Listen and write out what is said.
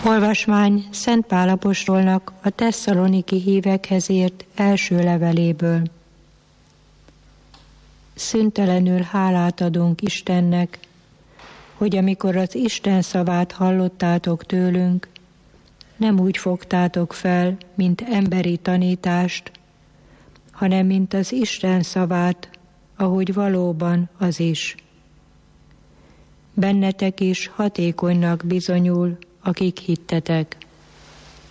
Olvasmány Szent Pál apostolnak a tesszaloniki hívekhez írt első leveléből. Szüntelenül hálát adunk Istennek, hogy amikor az Isten szavát hallottátok tőlünk, nem úgy fogtátok fel, mint emberi tanítást, hanem mint az Isten szavát, ahogy valóban az is. Bennetek is hatékonynak bizonyul, akik hittetek.